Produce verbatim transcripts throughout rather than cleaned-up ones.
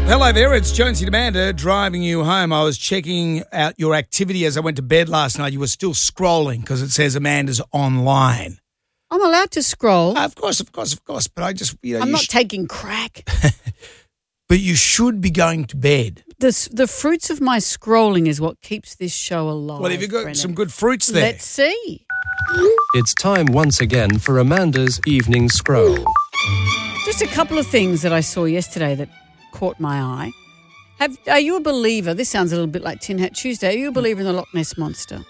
Hello there, it's Jonesy and Amanda driving you home. I was checking out your activity as I went to bed last night. You were still scrolling because it says Amanda's online. I'm allowed to scroll. Uh, of course, of course, of course. But I just, you know. I'm you not sh- taking crack. But you should be going to bed. The, the fruits of my scrolling is what keeps this show alive. Well, have you got Brennan. some good fruits there? Let's see. It's time once again for Amanda's evening scroll. Just a couple of things that I saw yesterday that caught my eye. Have, are you a believer? This sounds a little bit like Tin Hat Tuesday. Are you a believer in the Loch Ness Monster?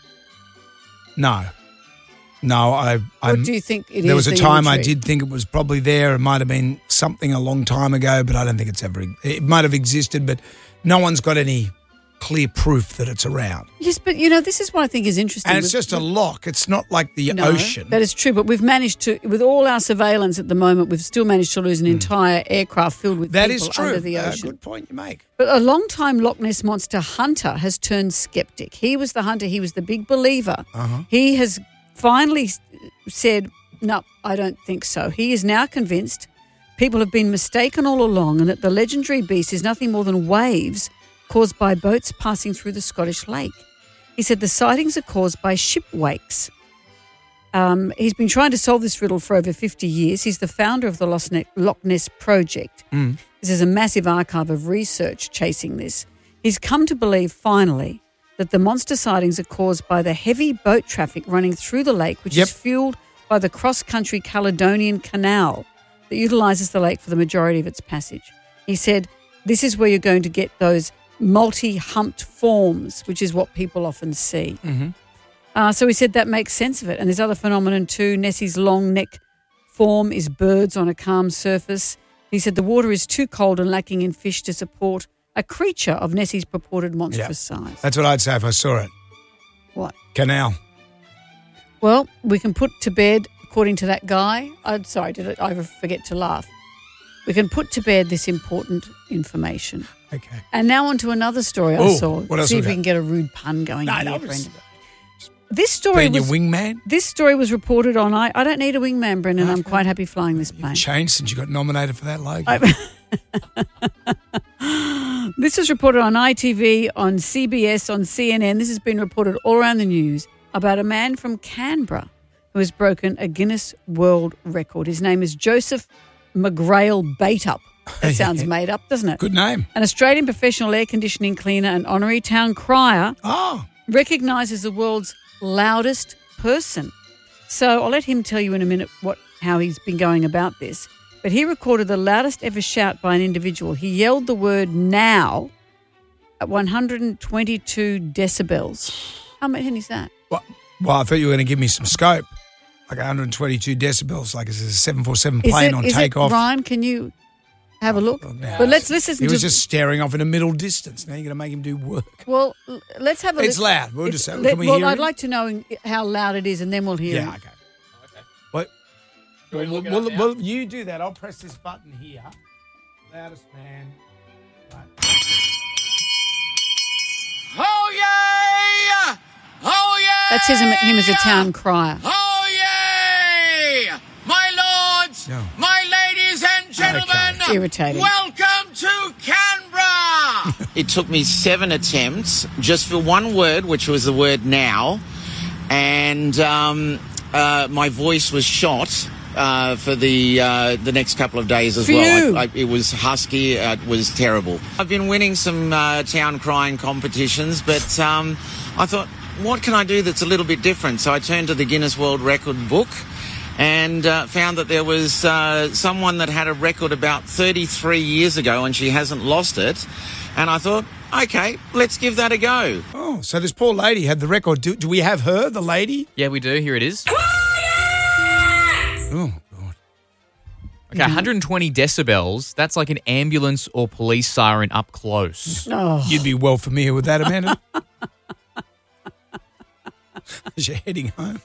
No. No, I. What I'm, do you think it is? There was a the time I imagery? did think it was probably there. It might have been something a long time ago, but I don't think it's ever. It might have existed, but no one's got any clear proof that it's around. Yes, but you know, this is what I think is interesting. And it's With- just a lock. It's not like the No, ocean. That is true, but we've managed to, with all our surveillance at the moment, we've still managed to lose an entire aircraft filled with That people is true. under the Uh, ocean. good point you make. But a long-time Loch Ness Monster hunter has turned skeptic. He was the hunter. He was the big believer. Uh-huh. He has finally s- said, no, I don't think so. He is now convinced people have been mistaken all along and that the legendary beast is nothing more than waves caused by boats passing through the Scottish lake. He said the sightings are caused by ship wakes. Um, he's been trying to solve this riddle for over fifty years. He's the founder of the Loch Ne- Loch Ness Project. Mm. This is a massive archive of research chasing this. He's come to believe, finally, that the monster sightings are caused by the heavy boat traffic running through the lake, which Yep. is fueled by the cross-country Caledonian Canal that utilises the lake for the majority of its passage. He said, this is where you're going to get those multi-humped forms, which is what people often see. Mm-hmm. Uh, so he said that makes sense of it. And there's other phenomenon too. Nessie's long neck form is birds on a calm surface. He said the water is too cold and lacking in fish to support a creature of Nessie's purported monstrous size. That's what I'd say if I saw it. What? Canal. Well, we can put to bed, according to that guy. I'm sorry, did I forget to laugh? We can put to bed this important information. Okay. And now on to another story I Oh, saw. what else See we if we got? can get a rude pun going No, here, no, Brendan. it's- This story Being your was wingman? this story was reported on. I, I don't need a wingman, Brendan. I'm quite happy flying this plane. Changed since you got nominated for that logo. This was reported on I T V, on C B S, on C N N. This has been reported all around the news about a man from Canberra who has broken a Guinness World Record. His name is Joseph McGrail Baitup. That sounds made up, doesn't it? Good name. An Australian professional air conditioning cleaner and honorary town crier Oh. recognised as the world's loudest person. So I'll let him tell you in a minute what how he's been going about this. But he recorded the loudest ever shout by an individual. He yelled the word now at one hundred twenty-two decibels. How many is that? Well, well, I thought you were going to give me some scope. Like one hundred twenty-two decibels, like it's a seven forty-seven Is plane it, on is it, takeoff. Ryan, can you have a look? Oh, now But let's listen He to... was just staring off in a middle distance. Now you're going to make him do work. Well, l- let's have a It's listen. loud. We'll It's- just say, let- can we Well, hear I'd it? like to know how loud it is and then we'll hear Yeah, it. okay. What? Well, well, well, well, you do that. I'll press this button here. Loudest man. Right. Oh yeah! Oh yeah! That's his, him as a town crier. Oh yeah! My lords, No. my ladies and gentlemen, Okay. It's irritating. welcome to Canberra! It took me seven attempts just for one word, which was the word now, and um, uh, my voice was shot. Uh, for the uh, the next couple of days as Phew. well. I, I, it was husky. Uh, it was terrible. I've been winning some uh, town crying competitions, but um, I thought, what can I do that's a little bit different? So I turned to the Guinness World Record book and uh, found that there was uh, someone that had a record about thirty-three years ago and she hasn't lost it. And I thought, okay, let's give that a go. Oh, so this poor lady had the record. Do, do we have her, the lady? Yeah, we do. Here it is. Oh, God. Okay, one hundred twenty decibels. That's like an ambulance or police siren up close. Oh. You'd be well familiar with that, Amanda. As you're heading home.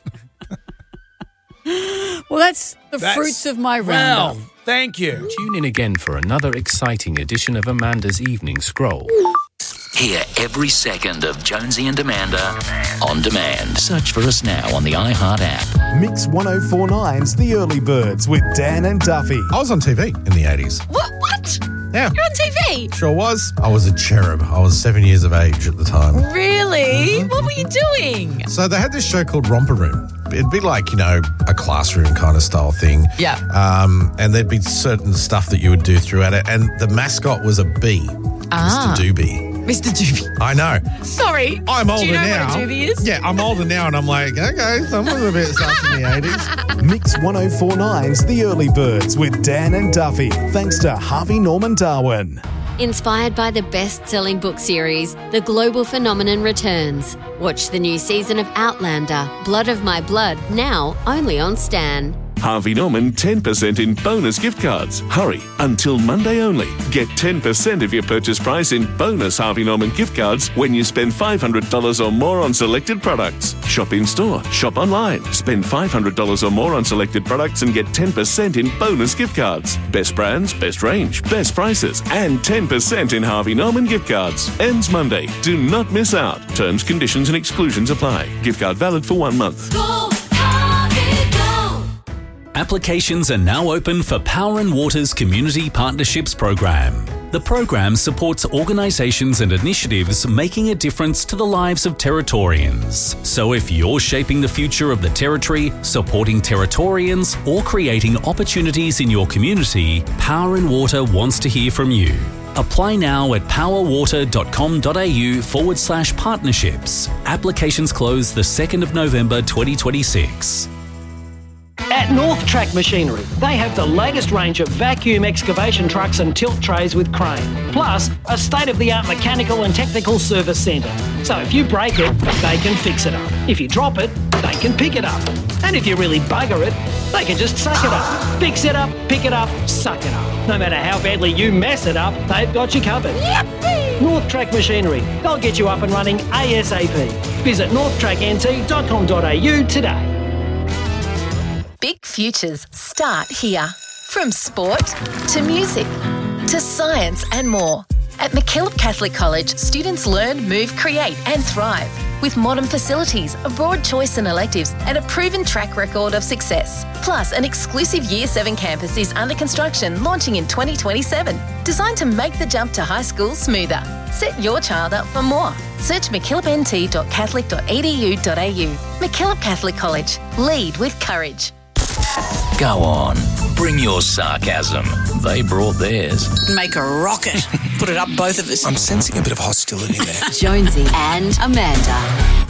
Well, that's the That's- fruits of my Well, roundup. thank you. Tune in again for another exciting edition of Amanda's Evening Scroll. Hear every second of Jonesy and Amanda on demand. Search for us now on the iHeart app. Mix one oh four nine's The Early Birds with Dan and Duffy. I was on T V in the eighties. What? What? Yeah. You're on T V? Sure was. I was a cherub. I was seven years of age at the time. Really? What were you doing? So they had this show called Romper Room. It'd be like, you know, a classroom kind of style thing. Yeah. Um, and there'd be certain stuff that you would do throughout it. And the mascot was a bee, Ah. Mister Doobie. Mister Doobie. I know. Sorry. I'm older Do you know now. what a doobie is? Yeah, I'm older now, and I'm like, okay, someone's a bit sus in the eighties. Mix ten forty-nine's The Early Birds with Dan and Duffy, thanks to Harvey Norman Darwin. Inspired by the best-selling book series, The Global Phenomenon returns. Watch the new season of Outlander, Blood of My Blood, now only on Stan. Harvey Norman ten percent in bonus gift cards. Hurry, until Monday only. Get ten percent of your purchase price in bonus Harvey Norman gift cards when you spend five hundred dollars or more on selected products. Shop in store, shop online. Spend five hundred dollars or more on selected products and get ten percent in bonus gift cards. Best brands, best range, best prices, and ten percent in Harvey Norman gift cards. Ends Monday. Do not miss out. Terms, conditions and exclusions apply. Gift card valid for one month. Applications are now open for Power and Water's Community Partnerships Program. The program supports organisations and initiatives making a difference to the lives of Territorians. So if you're shaping the future of the Territory, supporting Territorians, or creating opportunities in your community, Power and Water wants to hear from you. Apply now at powerwater.com.au forward slash partnerships. Applications close the second of November twenty twenty-six. At North Track Machinery, they have the latest range of vacuum excavation trucks and tilt trays with crane, plus a state-of-the-art mechanical and technical service centre. So if you break it, they can fix it up. If you drop it, they can pick it up. And if you really bugger it, they can just suck it up. Fix it up, pick it up, suck it up. No matter how badly you mess it up, they've got you covered. Yippee! North Track Machinery, they'll get you up and running ASAP. Visit north track n t dot com dot a u today. Big futures start here. From sport to music to science and more. At MacKillop Catholic College, students learn, move, create and thrive. With modern facilities, a broad choice in electives and a proven track record of success. Plus, an exclusive Year seven campus is under construction, launching in twenty twenty-seven. Designed to make the jump to high school smoother. Set your child up for more. Search mackillop n t dot catholic dot e d u dot a u. MacKillop Catholic College. Lead with courage. Go on, bring your sarcasm. They brought theirs. Make a rocket. Put it up both of us. I'm sensing a bit of hostility there. Jonesy and Amanda.